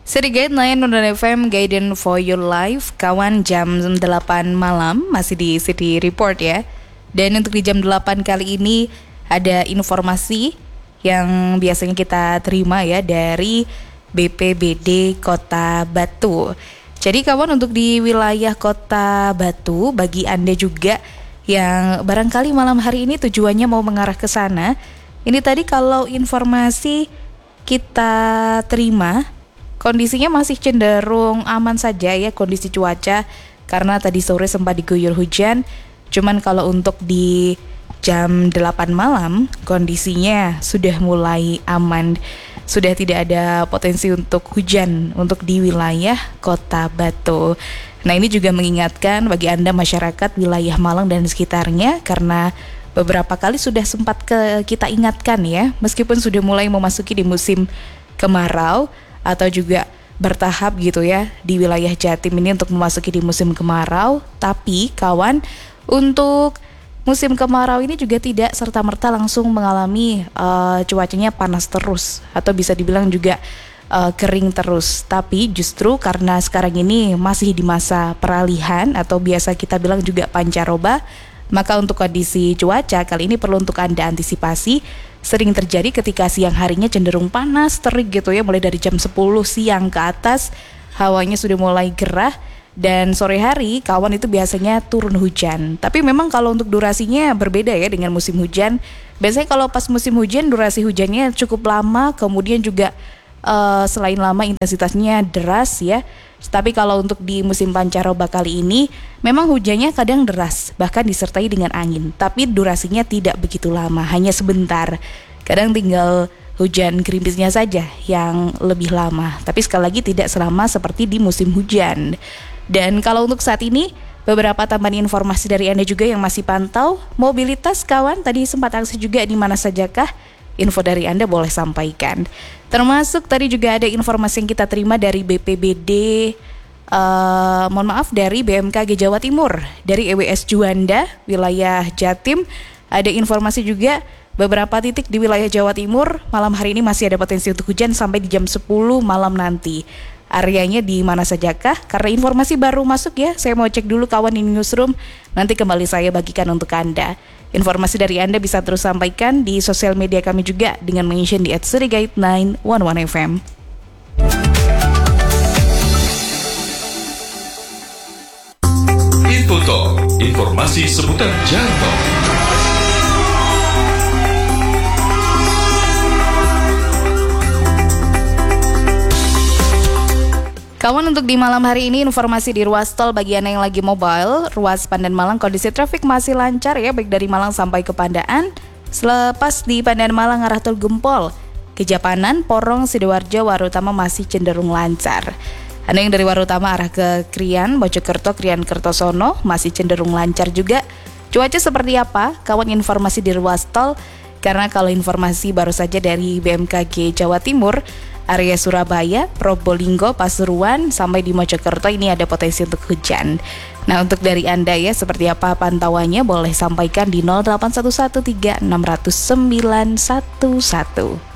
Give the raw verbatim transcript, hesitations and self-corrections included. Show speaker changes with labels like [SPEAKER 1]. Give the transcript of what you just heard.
[SPEAKER 1] Seri Guide sembilan Nurdan F M, Guidance for Your Life. Kawan, jam delapan malam masih di City Report ya. Dan untuk di jam delapan kali ini ada informasi yang biasanya kita terima ya dari B P B D Kota Batu. Jadi kawan, untuk di wilayah Kota Batu, bagi Anda juga yang barangkali malam hari ini tujuannya mau mengarah ke sana, ini tadi kalau informasi kita terima, kondisinya masih cenderung aman saja ya kondisi cuaca, karena tadi sore sempat diguyur hujan. Cuman kalau untuk di jam delapan malam kondisinya sudah mulai aman. Sudah tidak ada potensi untuk hujan untuk di wilayah Kota Batu. Nah, ini juga mengingatkan bagi Anda masyarakat wilayah Malang dan sekitarnya, karena beberapa kali sudah sempat ke, kita ingatkan ya, meskipun sudah mulai memasuki di musim kemarau atau juga bertahap gitu ya di wilayah Jatim ini untuk memasuki di musim kemarau. Tapi kawan, untuk musim kemarau ini juga tidak serta-merta langsung mengalami uh, cuacanya panas terus atau bisa dibilang juga uh, kering terus. Tapi justru karena sekarang ini masih di masa peralihan atau biasa kita bilang juga pancaroba, maka untuk kondisi cuaca kali ini perlu untuk Anda antisipasi. Sering terjadi ketika siang harinya cenderung panas, terik gitu ya, mulai dari jam sepuluh siang ke atas hawanya sudah mulai gerah, dan sore hari kawan itu biasanya turun hujan. Tapi memang kalau untuk durasinya berbeda ya dengan musim hujan. Biasanya kalau pas musim hujan durasi hujannya cukup lama, kemudian juga uh, selain lama intensitasnya deras ya. Tapi kalau untuk di musim pancaroba kali ini memang hujannya kadang deras, bahkan disertai dengan angin. Tapi durasinya tidak begitu lama, hanya sebentar. Kadang tinggal hujan gerimisnya saja yang lebih lama. Tapi sekali lagi tidak selama seperti di musim hujan. Dan kalau untuk saat ini, beberapa tambahan informasi dari Anda juga yang masih pantau mobilitas kawan, tadi sempat aksi juga di mana sajakah? Info dari Anda boleh sampaikan. Termasuk tadi juga ada informasi yang kita terima dari B P B D, uh, mohon maaf dari B M K G Jawa Timur, dari E W S Juanda, wilayah Jatim. Ada informasi juga beberapa titik di wilayah Jawa Timur malam hari ini masih ada potensi untuk hujan sampai di jam sepuluh malam nanti. Areanya di mana sajakah? Karena informasi baru masuk ya, saya mau cek dulu kawan di newsroom, nanti kembali saya bagikan untuk Anda. Informasi dari Anda bisa terus sampaikan di sosial media kami juga dengan mention di at Seri Guide sembilan satu satu F M.
[SPEAKER 2] Info Talk, informasi seputar jalan tol.
[SPEAKER 1] Kawan, untuk di malam hari ini informasi di ruas tol bagi Anda yang lagi mobile, ruas Pandan Malang kondisi trafik masih lancar ya, baik dari Malang sampai ke Pandaan. Selepas di Pandan Malang arah tol Gempol, Kejapanan, Porong, Sidoarjo, Warutama masih cenderung lancar. Anda yang dari Warutama arah ke Krian, Mojokerto, Krian Kertosono masih cenderung lancar juga. Cuaca seperti apa? Kawan, informasi di ruas tol, karena kalau informasi baru saja dari B M K G Jawa Timur, area Surabaya, Probolinggo, Pasuruan, sampai di Mojokerto ini ada potensi untuk hujan. Nah, untuk dari Anda ya, seperti apa pantauannya boleh sampaikan di nol delapan satu satu tiga enam nol nol sembilan satu satu.